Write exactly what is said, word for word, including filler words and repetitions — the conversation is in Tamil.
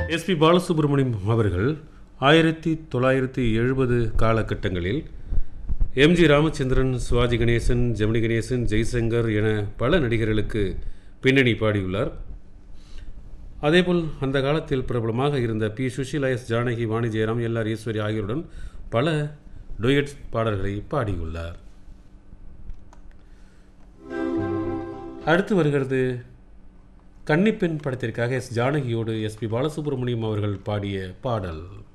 எஸ்பி பாலசுப்ரமணியம் அவர்கள் ஆயிரத்தி தொள்ளாயிரத்தி எழுபது காலகட்டங்களில் எம்ஜி ராமச்சந்திரன், சிவாஜி கணேசன், ஜெமினி கணேசன், ஜெய்சங்கர் என பல நடிகர்களுக்கு பின்னணி பாடியுள்ளார். அதேபோல் அந்த காலத்தில் பிரபலமாக இருந்த B Sushila, S Janaki, Vani Jayaram, L R Eswari ஆகியோருடன் பல டூயட் பாடல்களை பாடியுள்ளார். அடுத்து வருகிறது கன்னிப்பெண் படத்திற்காக எஸ் ஜானகியோடு எஸ்பி பாலசுப்ரமணியம் அவர்கள் பாடிய பாடல்.